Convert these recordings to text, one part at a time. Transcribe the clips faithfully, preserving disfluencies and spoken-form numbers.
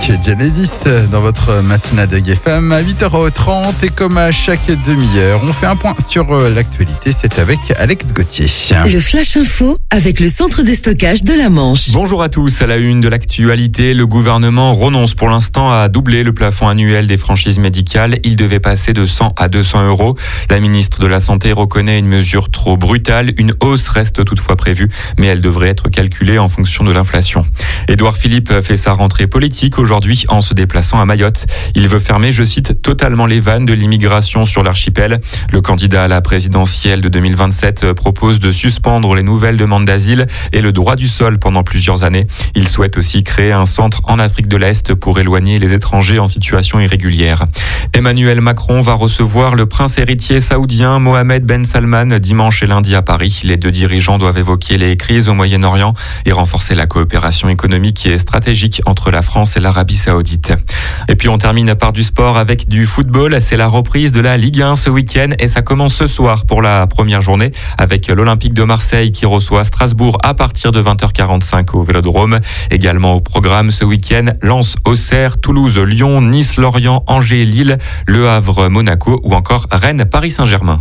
avec Genesis dans votre matinale de G F M à huit heures trente et comme à chaque demi-heure, on fait un point sur l'actualité. C'est avec Alex Gauthier. Le Flash Info avec le centre de stockage de la Manche. Bonjour à tous. À la une de l'actualité, le gouvernement renonce pour l'instant à doubler le plafond annuel des franchises médicales. Il devait passer de cent à deux cents euros. La ministre de la Santé reconnaît une mesure trop brutale. Une hausse reste toutefois prévue, mais elle devrait être calculée en fonction de l'inflation. Édouard Philippe fait sa rentrée politique aujourd'hui en se déplaçant à Mayotte. Il veut fermer, je cite, totalement les vannes de l'immigration sur l'archipel. Le candidat à la présidentielle de deux mille vingt-sept propose de suspendre les nouvelles demandes d'asile et le droit du sol pendant plusieurs années. Il souhaite aussi créer un centre en Afrique de l'Est pour éloigner les étrangers en situation irrégulière. Emmanuel Macron va recevoir le prince héritier saoudien Mohamed Ben Salman dimanche et lundi à Paris. Les deux dirigeants doivent évoquer les crises au Moyen-Orient et renforcer la coopération économique et stratégique entre la France et l'Arabie Saoudite. Et puis on termine par du sport avec du football. C'est la reprise de la Ligue un ce week-end et ça commence ce soir pour la première journée avec l'Olympique de Marseille qui reçoit Strasbourg à partir de vingt heures quarante-cinq au Vélodrome. Également au programme ce week-end, Lens, Auxerre, Toulouse, Lyon, Nice, Lorient, Angers, Lille, Le Havre, Monaco ou encore Rennes, Paris Saint-Germain.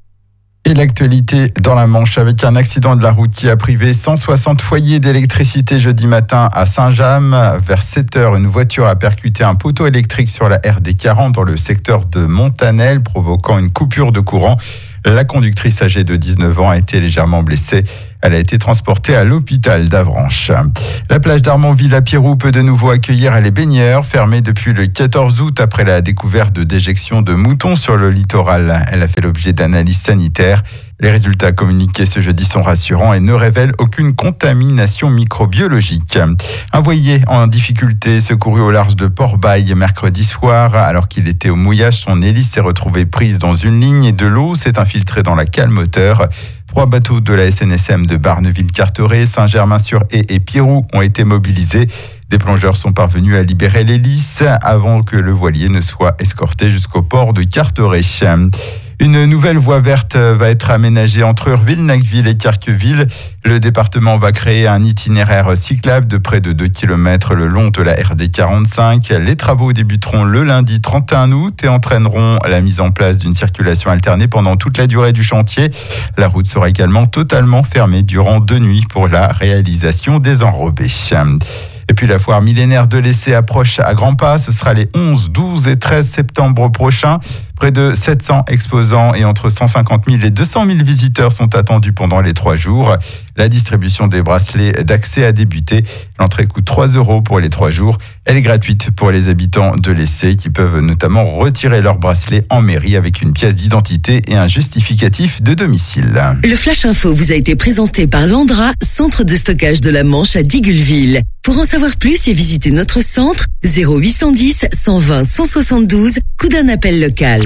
Et l'actualité dans la Manche avec un accident de la route qui a privé cent soixante foyers d'électricité jeudi matin à Saint-James. Vers sept heures, une voiture a percuté un poteau électrique sur la R D quarante dans le secteur de Montanel, provoquant une coupure de courant. La conductrice âgée de dix-neuf ans a été légèrement blessée. Elle a été transportée à l'hôpital d'Avranches. La plage d'Armonville à Pirou peut de nouveau accueillir les baigneurs, fermée depuis le quatorze août après la découverte de déjections de moutons sur le littoral. Elle a fait l'objet d'analyses sanitaires. Les résultats communiqués ce jeudi sont rassurants et ne révèlent aucune contamination microbiologique. Un voilier en difficulté secouru au large de Port-Bail mercredi soir. Alors qu'il était au mouillage, son hélice s'est retrouvée prise dans une ligne et de l'eau s'est infiltrée dans la cale moteur. Trois bateaux de la S N S M de Barneville-Carteret, Saint-Germain-sur-Haye et Pirou ont été mobilisés. Des plongeurs sont parvenus à libérer l'hélice avant que le voilier ne soit escorté jusqu'au port de Carteret. Une nouvelle voie verte va être aménagée entre Urville, Nacqueville et Carqueville. Le département va créer un itinéraire cyclable de près de deux kilomètres le long de la R D quarante-cinq. Les travaux débuteront le lundi trente et un août et entraîneront la mise en place d'une circulation alternée pendant toute la durée du chantier. La route sera également totalement fermée durant deux nuits pour la réalisation des enrobés. Et puis la foire millénaire de l'essai approche à grands pas. Ce sera les onze, douze et treize septembre prochains. Près de sept cents exposants et entre cent cinquante mille et deux cent mille visiteurs sont attendus pendant les trois jours. La distribution des bracelets d'accès a débuté. L'entrée coûte trois euros pour les trois jours. Elle est gratuite pour les habitants de l'essai qui peuvent notamment retirer leur bracelet en mairie avec une pièce d'identité et un justificatif de domicile. Le Flash Info vous a été présenté par Landra, centre de stockage de la Manche à Digulleville. Pour en savoir plus et visiter notre centre, zéro huit cent dix, cent vingt, cent soixante-douze, coup d'un appel local.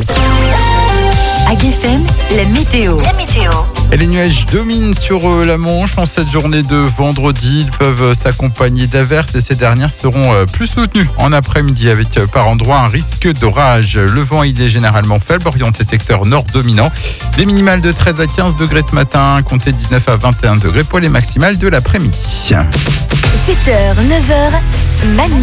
À G F M, la météo. La météo. Et les nuages dominent sur la Manche en cette journée de vendredi. Ils peuvent s'accompagner d'averses et ces dernières seront plus soutenues en après-midi avec par endroits un risque d'orage. Le vent, il est généralement faible, orienté secteur nord dominant. Les minimales de treize à quinze degrés ce matin, comptez dix-neuf à vingt et un degrés pour les maximales de l'après-midi. sept heures, neuf heures, Manu